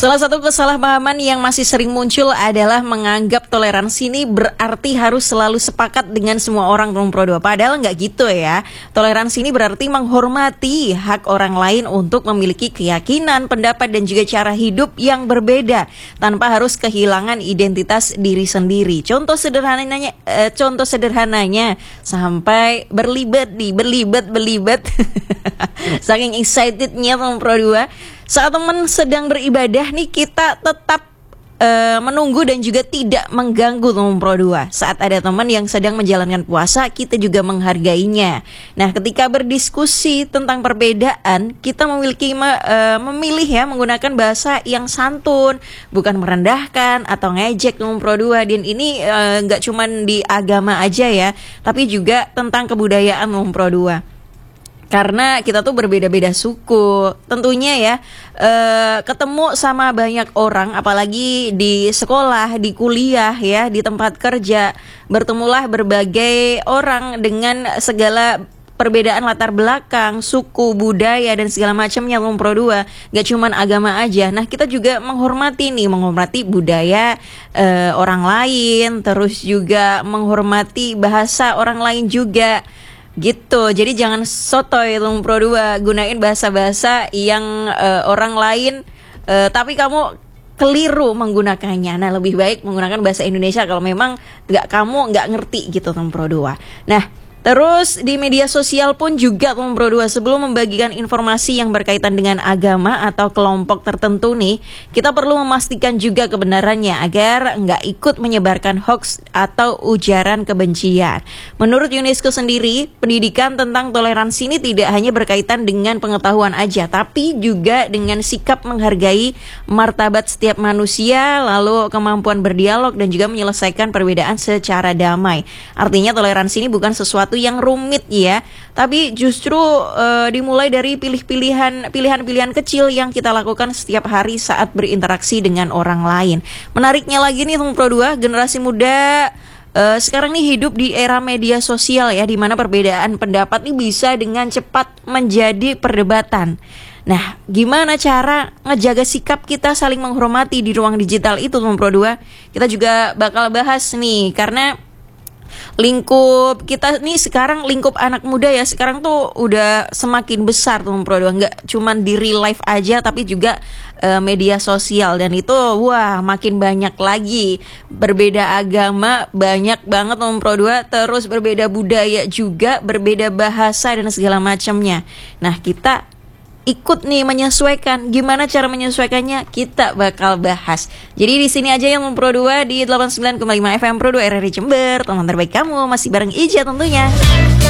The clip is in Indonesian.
Salah satu kesalahpahaman yang masih sering muncul adalah menganggap toleransi ini berarti harus selalu sepakat dengan semua orang Pro 2. Padahal nggak gitu ya. Toleransi ini berarti menghormati hak orang lain untuk memiliki keyakinan, pendapat dan juga cara hidup yang berbeda tanpa harus kehilangan identitas diri sendiri. Contoh sederhananya sampai berlibat saking excitednya Pro 2. Saat teman sedang beribadah nih, kita tetap menunggu dan juga tidak mengganggu Pro 2. Saat ada teman yang sedang menjalankan puasa, kita juga menghargainya. Nah, ketika berdiskusi tentang perbedaan, kita memilih ya menggunakan bahasa yang santun, bukan merendahkan atau ngejek Pro 2. Dan ini nggak cuman di agama aja ya, tapi juga tentang kebudayaan Pro 2. Karena kita tuh berbeda-beda suku, tentunya ya ketemu sama banyak orang, apalagi di sekolah, di kuliah ya, di tempat kerja, bertemulah berbagai orang dengan segala perbedaan latar belakang, suku, budaya dan segala macamnya Pro 2. Gak cuman agama aja. Nah, kita juga menghormati budaya orang lain, terus juga menghormati bahasa orang lain juga. Gitu, jadi jangan sotoy Pro 2, gunain bahasa-bahasa yang orang lain tapi kamu keliru menggunakannya. Nah, lebih baik menggunakan bahasa Indonesia kalau memang kamu nggak ngerti gitu Pro 2. Nah, terus di media sosial pun juga Pro 2, sebelum membagikan informasi yang berkaitan dengan agama atau kelompok tertentu nih, kita perlu memastikan juga kebenarannya agar nggak ikut menyebarkan hoax atau ujaran kebencian. Menurut UNESCO sendiri, pendidikan tentang toleransi ini tidak hanya berkaitan dengan pengetahuan aja, tapi juga dengan sikap menghargai martabat setiap manusia, lalu kemampuan berdialog dan juga menyelesaikan perbedaan secara damai. Artinya toleransi ini bukan sesuatu yang rumit ya, tapi justru dimulai dari pilihan-pilihan kecil yang kita lakukan setiap hari saat berinteraksi dengan orang lain. Menariknya lagi nih Pro 2, generasi muda sekarang nih hidup di era media sosial ya, di mana perbedaan pendapat nih bisa dengan cepat menjadi perdebatan. Nah, gimana cara ngejaga sikap kita saling menghormati di ruang digital itu Pro 2? Kita juga bakal bahas nih, karena lingkup kita nih sekarang, lingkup anak muda ya sekarang tuh udah semakin besar Pro 2. Nggak cuman di real life aja, tapi juga media sosial. Dan itu wah makin banyak lagi. Berbeda agama banyak banget Pro 2. Terus berbeda budaya juga, berbeda bahasa dan segala macamnya. Nah, kita ikut nih menyesuaikan. Gimana cara menyesuaikannya? Kita bakal bahas. Jadi di sini aja yang Pro 2 di 89,5 FM Pro 2 RRI Jember. Teman terbaik kamu masih bareng Ija tentunya.